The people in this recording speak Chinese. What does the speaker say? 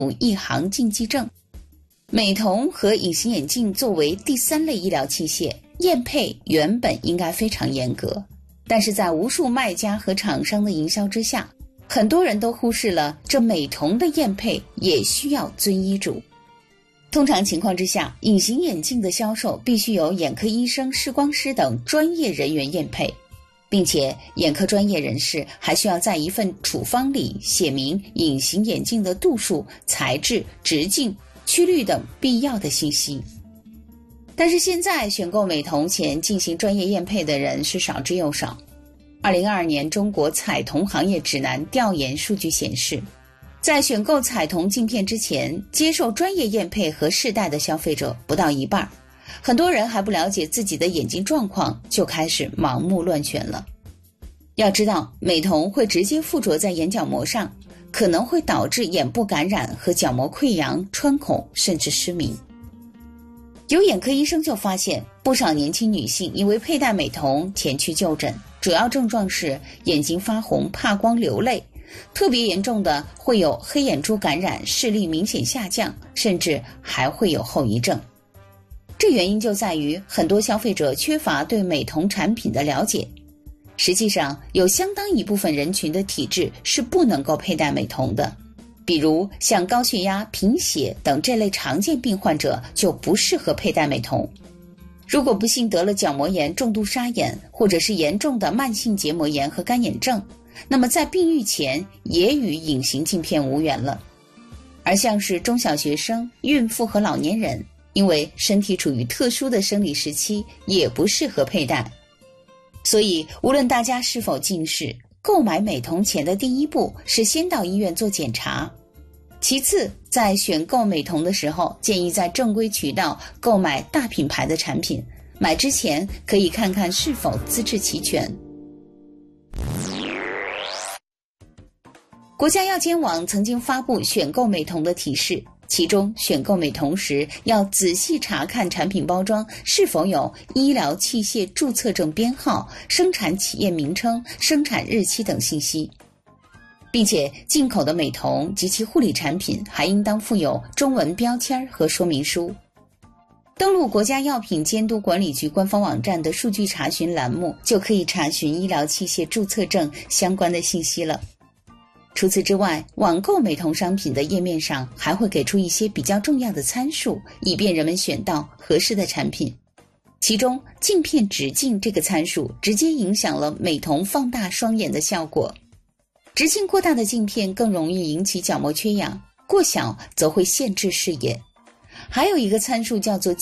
一行禁忌症。美瞳和隐形眼镜作为第三类医疗器械，验配原本应该非常严格，但是在无数卖家和厂商的营销之下，很多人都忽视了这美瞳的验配也需要遵医嘱。通常情况之下，隐形眼镜的销售必须由眼科医生、视光师等专业人员验配，并且眼科专业人士还需要在一份处方里写明隐形眼镜的度数、材质、直径、曲率等必要的信息。但是现在选购美瞳前进行专业验配的人是少之又少。2022年中国彩瞳行业指南调研数据显示，在选购彩瞳镜片之前，接受专业验配和试戴的消费者不到一半，很多人还不了解自己的眼睛状况，就开始盲目乱选了。要知道，美瞳会直接附着在眼角膜上，可能会导致眼部感染和角膜溃疡、穿孔甚至失明。有眼科医生就发现，不少年轻女性因为佩戴美瞳前去就诊，主要症状是眼睛发红、怕光、流泪，特别严重的会有黑眼珠感染、视力明显下降，甚至还会有后遗症。这原因就在于很多消费者缺乏对美瞳产品的了解。实际上，有相当一部分人群的体质是不能够佩戴美瞳的，比如像高血压、贫血等这类常见病患者就不适合佩戴美瞳。如果不幸得了角膜炎、重度沙眼，或者是严重的慢性结膜炎和干眼症，那么在病愈前也与隐形镜片无缘了。而像是中小学生、孕妇和老年人，因为身体处于特殊的生理时期，也不适合佩戴。所以无论大家是否近视，购买美瞳前的第一步是先到医院做检查。其次，在选购美瞳的时候，建议在正规渠道购买大品牌的产品，买之前可以看看是否资质齐全。国家药监网曾经发布选购美瞳的提示，其中选购美瞳时要仔细查看产品包装是否有医疗器械注册证编号、生产企业名称、生产日期等信息，并且进口的美瞳及其护理产品还应当附有中文标签和说明书。登录国家药品监督管理局官方网站的数据查询栏目，就可以查询医疗器械注册证相关的信息了。除此之外，网购美瞳商品的页面上还会给出一些比较重要的参数，以便人们选到合适的产品。其中，镜片直径这个参数直接影响了美瞳放大双眼的效果。直径过大的镜片更容易引起角膜缺氧，过小则会限制视野。还有一个参数叫做